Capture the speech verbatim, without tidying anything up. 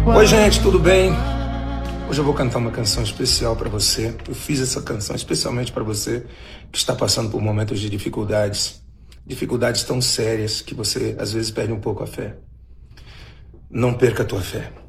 Oi, gente, tudo bem? Hoje eu vou cantar uma canção especial para você. Eu fiz essa canção especialmente para você que está passando por momentos de dificuldades, dificuldades tão sérias que você às vezes perde um pouco a fé. Não perca a tua fé.